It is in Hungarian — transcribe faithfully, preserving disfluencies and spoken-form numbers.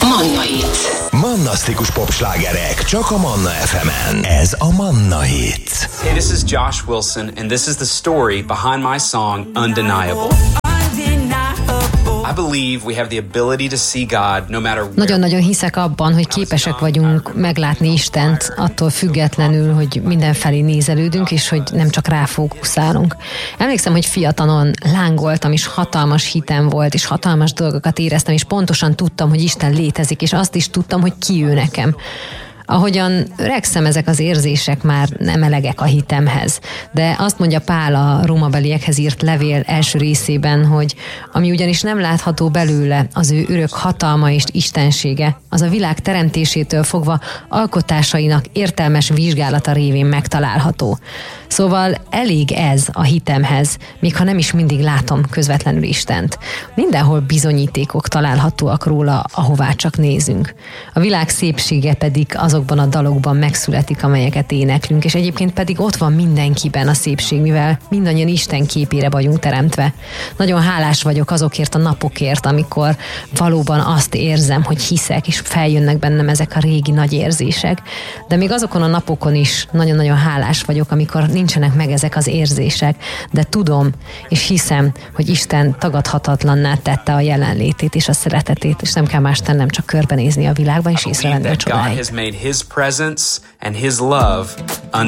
Manna Hit. Mannasztikus popslágerek csak a Manna ef emen. Ez a Manna Hit. Hey, this is Josh Wilson, and this is the story behind my song, Undeniable. I believe we have the ability to see God no matter where. Nagyon-nagyon hiszek abban, hogy képesek vagyunk meglátni Istent, attól függetlenül, hogy mindenfelé nézelődünk, és hogy nem csak ráfókuszálunk. Emlékszem, hogy fiatalon lángoltam, és hatalmas hitem volt, és hatalmas dolgokat éreztem, és pontosan tudtam, hogy Isten létezik, és azt is tudtam, hogy ki ő nekem. Ahogyan öregszem, ezek az érzések már nem elegek a hitemhez. De azt mondja Pál a rómabeliekhez írt levél első részében, hogy ami ugyanis nem látható belőle, az ő örök hatalma és istensége, az a világ teremtésétől fogva alkotásainak értelmes vizsgálata révén megtalálható. Szóval elég ez a hitemhez, még ha nem is mindig látom közvetlenül Istent. Mindenhol bizonyítékok találhatóak róla, ahová csak nézünk. A világ szépsége pedig azokban a dalokban megszületik, amelyeket éneklünk, és egyébként pedig ott van mindenkiben a szépség, mivel mindannyian Isten képére vagyunk teremtve. Nagyon hálás vagyok azokért a napokért, amikor valóban azt érzem, hogy hiszek, és feljönnek bennem ezek a régi nagy érzések. De még azokon a napokon is nagyon-nagyon hálás vagyok, amikor nincsenek meg ezek az érzések, de tudom és hiszem, hogy Isten tagadhatatlanná tette a jelenlétét és a szeretetét, és nem kell más tennem, csak körbenézni a világban, és észrevenni a csodáit.